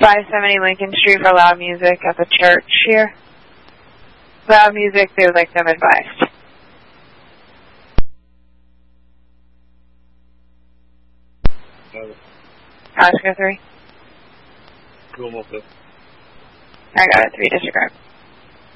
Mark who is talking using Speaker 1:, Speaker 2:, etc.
Speaker 1: 570 Lincoln Street for loud music at the church here. Loud music, they would like them advised. Oscar 3.
Speaker 2: Cool,
Speaker 1: I got it, 3 disregard.